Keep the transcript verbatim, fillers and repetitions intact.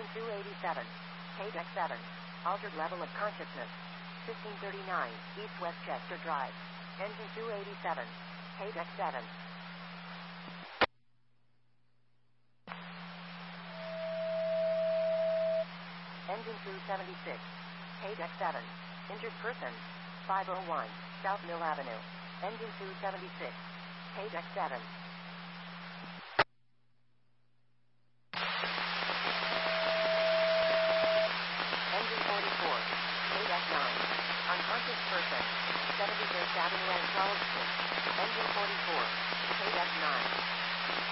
Engine two eighty-seven. K-Deck seven. Altered level of consciousness. fifteen thirty-nine, East Westchester Drive. Engine two eighty-seven. K-Deck seven. Engine two seventy-six. K-Deck seven. Injured person. five oh one, South Mill Avenue. Engine two seventy-six. K-Deck seven.